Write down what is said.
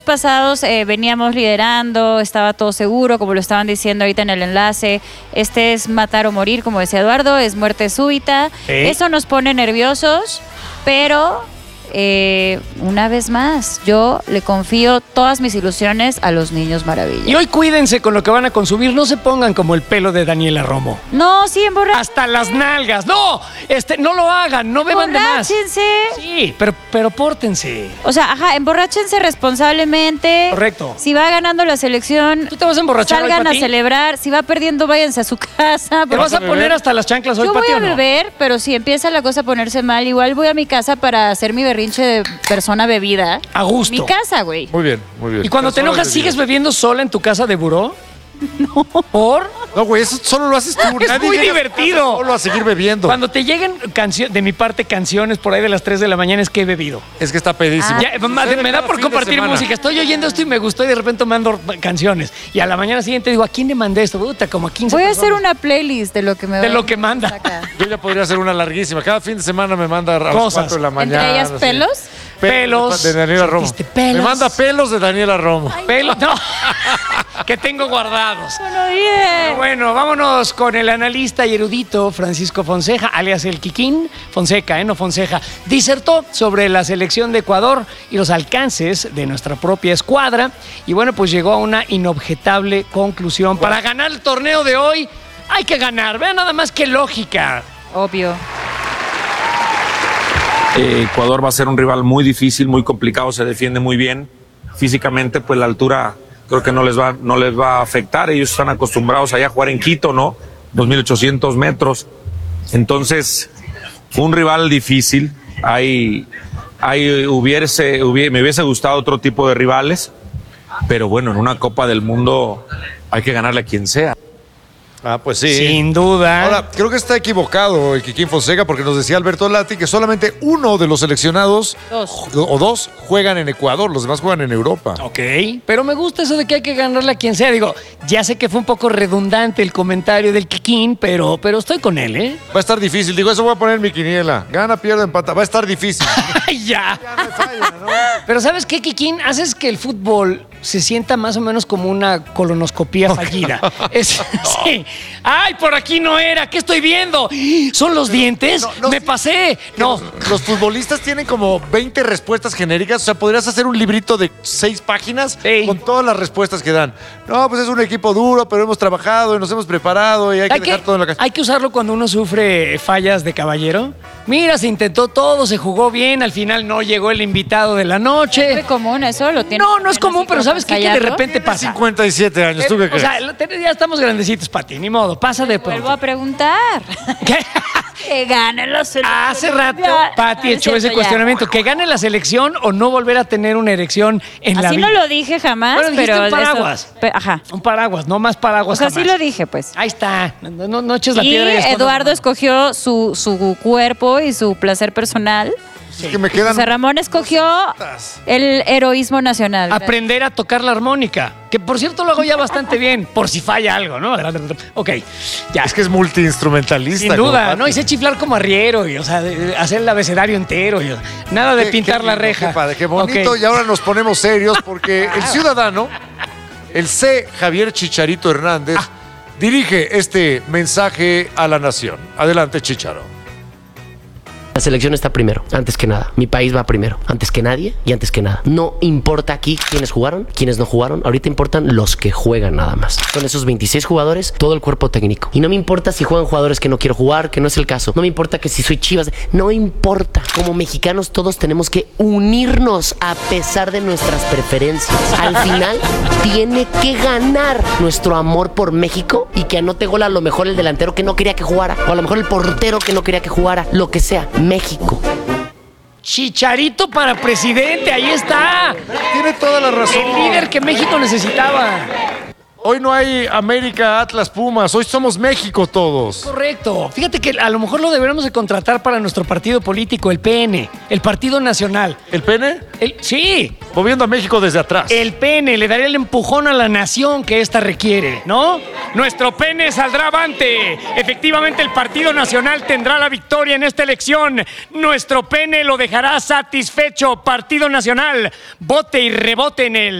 Pasados veníamos liderando, estaba todo seguro, como lo estaban diciendo ahorita en el enlace. Este es matar o morir, como decía Eduardo, es muerte súbita. Eso nos pone nerviosos, pero una vez más, yo le confío todas mis ilusiones a los niños maravilla. Y hoy cuídense con lo que van a consumir, no se pongan como el pelo de Daniela Romo. No, sí, hasta las nalgas. No, no lo hagan, no beban de más. Emborráchense. Sí, pero pórtense. O sea, emborráchense responsablemente. Correcto. Si va ganando la selección, ¿tú te vas a emborrachar salgan hoy, a celebrar. Si va perdiendo, váyanse a su casa. ¿Te vas a poner hasta las chanclas hoy, Yo Pati, voy a o no? beber, pero si empieza la cosa a ponerse mal, igual voy a mi casa para hacer mi berrinche de persona bebida. A gusto. Mi casa, güey. Muy bien, muy bien. ¿Y cuando te enojas, sigues bebiendo sola en tu casa de buró? No. ¿Por? No, güey, eso solo lo haces tú. Es muy divertido. Solo a seguir bebiendo. Cuando te lleguen de mi parte canciones por ahí de las 3 de la mañana es que he bebido. Es que está pedísimo. Me da por compartir música. Estoy oyendo esto y me gustó y de repente mando canciones. Y a la mañana siguiente digo, ¿a quién le mandé esto? Puta, como a 15 Voy a personas. hacer una playlist de lo que me De lo que manda. saca. Yo ya podría hacer una larguísima. Cada fin de semana me manda a las Cosas. 4 de la mañana. ¿Entre ellas así. pelos? Pelos. De Daniela Romo. ¿Sentiste pelos? Me manda pelos de Daniela Romo. Pelos, no. Que tengo guardados. Bueno, bien. Bueno, vámonos con el analista y erudito Francisco Fonseca, alias el Kikín. Fonseca, no Fonseca. Disertó sobre la selección de Ecuador y los alcances de nuestra propia escuadra. Y bueno, pues llegó a una inobjetable conclusión. Para ganar el torneo de hoy, hay que ganar. Vean nada más qué lógica. Obvio. Ecuador va a ser un rival muy difícil, muy complicado, se defiende muy bien. Físicamente, pues la altura creo que no les va a afectar. Ellos están acostumbrados allá a jugar en Quito, ¿no? 2.800 metros. Entonces, fue un rival difícil. Me hubiese gustado otro tipo de rivales, pero bueno, en una Copa del Mundo hay que ganarle a quien sea. Ah, pues sí. Sin duda. Ahora, creo que está equivocado el Kikín Fonseca porque nos decía Alberto Lati que solamente uno de los seleccionados dos juegan en Ecuador, los demás juegan en Europa. Ok, pero me gusta eso de que hay que ganarle a quien sea. Digo, ya sé que fue un poco redundante el comentario del Kikín, pero estoy con él, ¿eh? Va a estar difícil. Digo, eso voy a poner en mi quiniela. Gana, pierde, empata. Va a estar difícil. Ya. Ya me falla, ¿no? Pero ¿sabes qué, Kikín? Haces que el fútbol se sienta más o menos como una colonoscopía fallida. Sí. ¡Ay, por aquí no era! ¿Qué estoy viendo? ¿Son los dientes? ¡Me pasé! No. Los futbolistas tienen como 20 respuestas genéricas. O sea, podrías hacer un librito de 6 páginas con todas las respuestas que dan. No, pues es un equipo duro, pero hemos trabajado y nos hemos preparado y hay que dejar todo en la casa. Hay que usarlo cuando uno sufre fallas de caballero. Mira, se intentó todo, se jugó bien, al final no llegó el invitado de la noche. Es muy común eso, lo tiene. No es común, pero ¿sabes qué? Que de repente pasa. 57 años, ¿tú qué crees? O sea, ya estamos grandecitos, Pati, ni modo, pasa de pronto. Vuelvo a preguntar. ¿Qué? Que gane la selección. Hace rato Pati echó ese cuestionamiento, que gane la selección o no volver a tener una erección en la Así vida. no lo dije jamás, Bueno, dijiste pero un paraguas. Ajá. Un paraguas, no más paraguas. O sea, jamás. sí lo dije, pues. Ahí está, no eches la Y piedra. Eduardo escogió su cuerpo y su placer personal. Es que me quedan... José Ramón escogió el heroísmo nacional. Aprender a tocar la armónica, que por cierto lo hago ya bastante bien, por si falla algo, ¿no? Ok, ya. Es que es multiinstrumentalista. Sin duda, como ¿no? Y sé chiflar como arriero, y, o sea, hacer el abecedario entero, y, nada de pintar la reja. Qué padre, qué bonito. Ok. Y ahora nos ponemos serios porque el ciudadano, el C. Javier Chicharito Hernández, dirige este mensaje a la nación. Adelante, Chicharo. La selección está primero, antes que nada. Mi país va primero, antes que nadie y antes que nada. No importa aquí quiénes jugaron, quiénes no jugaron. Ahorita importan los que juegan nada más. Son esos 26 jugadores, todo el cuerpo técnico. Y no me importa si juegan jugadores que no quiero jugar, que no es el caso. No me importa que si soy Chivas. No importa. Como mexicanos todos tenemos que unirnos a pesar de nuestras preferencias. Al final tiene que ganar nuestro amor por México y que anote gol a lo mejor el delantero que no quería que jugara. O a lo mejor el portero que no quería que jugara. Lo que sea. México. Chicharito para presidente, ahí está. Tiene toda la razón. El líder que México necesitaba. Hoy no hay América, Atlas, Pumas. Hoy somos México todos. Correcto. Fíjate que a lo mejor lo deberíamos de contratar para nuestro partido político, el PN, el Partido Nacional. ¿El pene? Sí. Moviendo a México desde atrás. El PN le daría el empujón a la nación que esta requiere, ¿no? Nuestro PN saldrá avante. Efectivamente, el Partido Nacional tendrá la victoria en esta elección. Nuestro PN lo dejará satisfecho. Partido Nacional, vote y rebote en él.